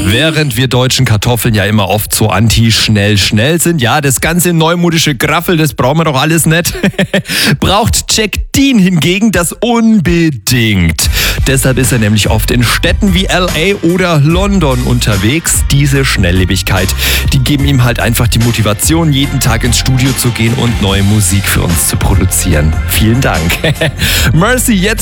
Während wir deutschen Kartoffeln ja immer oft so anti-schnell sind, ja, das ganze neumodische Graffel, das brauchen wir doch alles nicht, braucht Jack Dean hingegen das unbedingt. Deshalb ist er nämlich oft in Städten wie LA oder London unterwegs. Diese Schnelllebigkeit, die geben ihm halt einfach die Motivation, jeden Tag ins Studio zu gehen und neue Musik für uns zu produzieren. Vielen Dank. Mercy jetzt